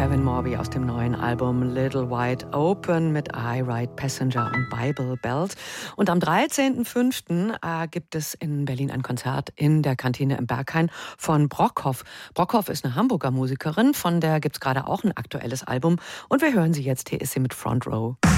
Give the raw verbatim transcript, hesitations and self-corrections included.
Kevin Morby aus dem neuen Album Little Wide Open mit I Ride Passenger und Bible Belt. Und am dreizehnten fünften äh, gibt es in Berlin ein Konzert in der Kantine im Berghain von Brockhoff. Brockhoff ist eine Hamburger Musikerin, von der gibt es gerade auch ein aktuelles Album. Und wir hören sie jetzt. Hier ist sie mit Front Row.